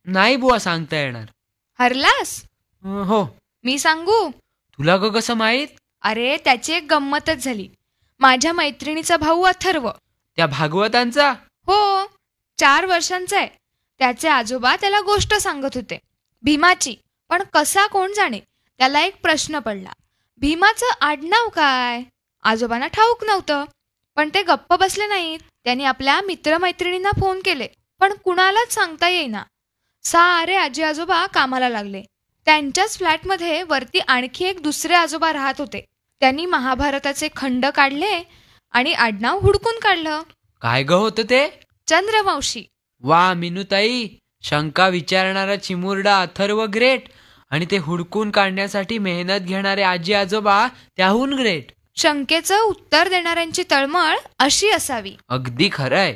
नाही बुवा सांगता येणार. हरलास? हो. मी सांगू? तुला ग कसं माहीत? अरे त्याची एक गंमतच झाली. माझ्या मैत्रिणीचा भाऊ अथर्व. त्या भागवतांचा? हो, 4 वर्षांचा आहे. त्याचे आजोबा त्याला गोष्ट सांगत होते भीमाची. पण कसा कोण जाणे, त्याला एक प्रश्न पडला. भीमाचं आडनाव काय? आजोबांना ठाऊक नव्हतं. पण ते गप्प बसले नाहीत. त्यांनी आपल्या मित्रमैत्रिणींना फोन केले, पण कुणालाच सांगता येईना. सारे आजी आजोबा कामाला लागले. त्यांच्याच फ्लॅटमध्ये वरती आणखी एक दुसरे आजोबा राहत होते. त्यांनी महाभारताचे खंड काढले आणि आडनाव हुडकून काढलं. काय ग होतं ते? चंद्रवंशी. वा मिनूताई, शंका विचारणारा चिमुरडा अथर्व ग्रेट आणि ते हुडकून काढण्यासाठी मेहनत घेणारे आजी आजोबा त्याहून ग्रेट. शंकेचं उत्तर देणाऱ्यांची तळमळ अशी असावी. अगदी खरंय.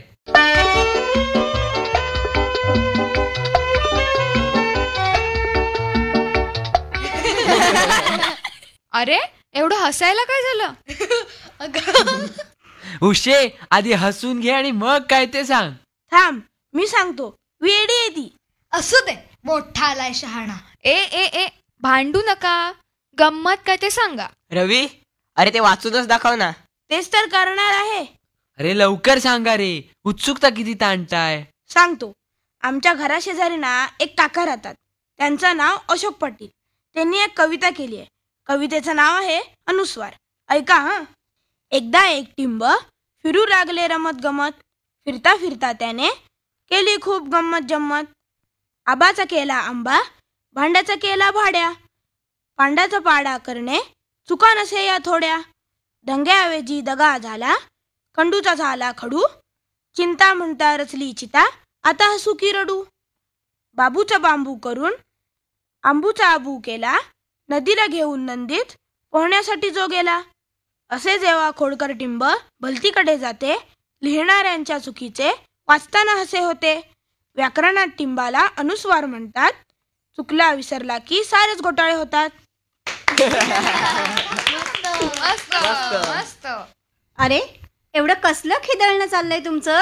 अरे एवढं हसायला काय झालं? उशे, आधी हसून घे आणि मग काय ते सांग. थांब, मी सांगतो. वेडी आहे ती. असू दे, मोठा आलाय शहाणा. ए ए ए भांडू नका. गंमत काय ते सांगा. रवी, अरे ते वाचूनच दाखव ना. तेच तर करणार आहे. अरे लवकर सांगा रे, उत्सुकता किती ताणताय. सांगतो. आमच्या घराशेजारी ना एक काका राहतात. त्यांचं नाव अशोक पाटील. त्यांनी एक कविता केली आहे. कवितेचं नाव आहे अनुस्वार. ऐका हा. एकदा एक टिंब फिरू लागले रमत गमत. फिरता फिरता त्याने केली खूप गंमत जम्मत. आबाचा केला आंबा, भांड्याचा केला भाड्या. पांड्याचा पाडा करणे चुका नसे या थोड्या. दंग्याऐवजी दगा झाला, खंडूचा झाला खडू. चिंता म्हणता रचली चिता, आता हसू की रडू. बाबूचा बांबू करून आंबूचा आबू केला. नदीला घेऊन नंदीत पोहण्यासाठी जो गेला. असे जेव्हा खोडकर टिंब भलतीकडे जाते, लिहिणाऱ्यांच्या चुकीचे वाचताना हसे होते. व्याकरणात टिंबाला अनुस्वार म्हणतात. चुकला विसरला की सारेच घोटाळे होतात. मस्त मस्त. अरे एवढं कसलं खिदळणं चाललंय तुमचं?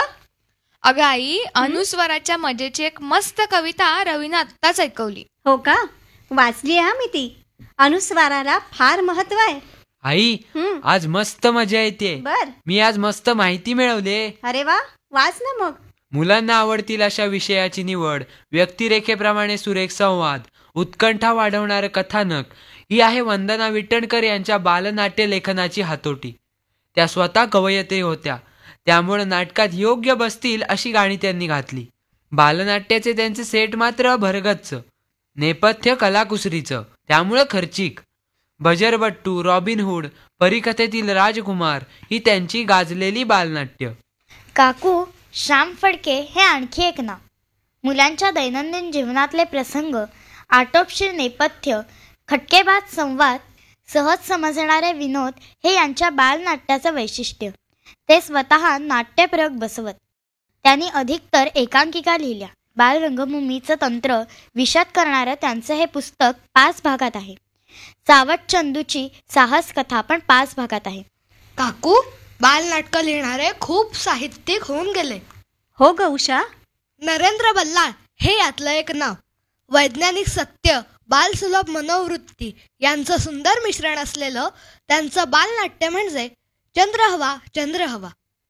अगं आई, अनुस्वाराच्या मजेची एक मस्त कविता रवीनं आत्ताच ऐकवली. हो का? वाचली हा मी ती. अनुस्वाराला फार महत्व आहे. आई, आज मस्त मजा येते. बर. मी आज मस्त माहिती मिळवले. अरे वा, वाच ना मग. मुलांना आवडतील अशा विषयाची निवड, व्यक्तिरेखेप्रमाणे सुरेख संवाद, उत्कंठा वाढवणारं कथानक ही आहे वंदना विटणकर यांच्या बालनाट्य लेखनाची हातोटी. त्या स्वतः कवयित्री होत्या, त्यामुळे नाटकात योग्य बसतील अशी गाणी त्यांनी घातली. बालनाट्याचे त्यांचे सेट मात्र भरगच्च, नेपथ्य कलाकुसरीचं, त्यामुळं खर्चिक. बजरबट्टू, रॉबिनहूड, परीकथेतील राजकुमार ही त्यांची गाजलेली बालनाट्य. काकू, श्याम फडके हे आणखी एक नाव. मुलांच्या दैनंदिन जीवनातले प्रसंग, आटोपशीर नेपथ्य, खटकेबाज संवाद, सहज समजणारे विनोद हे यांच्या बालनाट्याचं वैशिष्ट्य. ते स्वतः नाट्यप्रयोग बसवत. त्यांनी अधिकतर एकांकिका लिहिल्या. बालरंगभूमीचं तंत्र विशद करणारं त्यांचं हे पुस्तक 5 भागात आहे. सावट चंदूची साहस कथा पण 5 भागात आहे. काकू, बालनाटकं लिहिणारे खूप साहित्यिक होऊन गेले. हो ग उषा. नरेंद्र बल्लाळ हे यातलं एक नाव. वैज्ञानिक सत्य, बालसुलभ मनोवृत्ती यांचं सुंदर मिश्रण असलेलं त्यांचं बालनाट्य म्हणजे चंद्र हवा चंद्र हवा.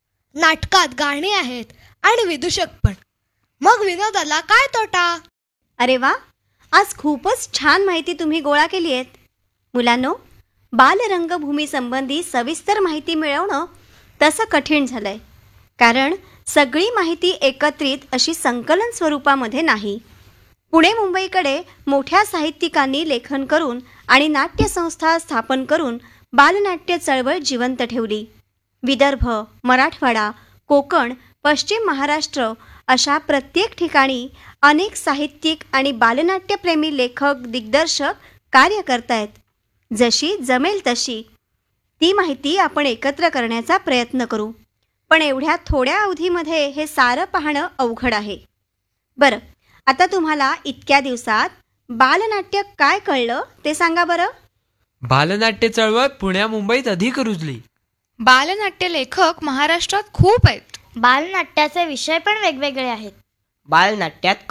नाटकात गाणी आहेत आणि विदूषक पण. मग विनोदाला काय तोटा? अरे वा, आज खूपच छान माहिती तुम्ही गोळा केली आहेत. मुलांनो, बालरंगभूमी संबंधी सविस्तर माहिती मिळवणं तसं कठीण झालंय. कारण सगळी माहिती एकत्रित अशी संकलन स्वरूपामध्ये नाही. पुणे मुंबईकडे मोठ्या साहित्यिकांनी लेखन करून आणि नाट्यसंस्था स्थापन करून बालनाट्य चळवळ जिवंत ठेवली. विदर्भ, मराठवाडा, कोकण, पश्चिम महाराष्ट्र अशा प्रत्येक ठिकाणी अनेक साहित्यिक आणि बालनाट्यप्रेमी लेखक, दिग्दर्शक कार्य करतायत. जशी जमेल तशी ती माहिती आपण एकत्र करण्याचा प्रयत्न करू. पण एवढ्या थोड्या अवधीमध्ये हे सारं पाहणं अवघड आहे. बरं, आता तुम्हाला इतक्या दिवसात बालनाट्य काय कळलं ते सांगा बरं. बालनाट्य चळवळ पुण्या मुंबईत अधिक रुजली. बालनाट्य लेखक महाराष्ट्रात खूप आहेत. बालनाट्याचे विषय पण वेगवेगळे आहेत. बालनाट्यात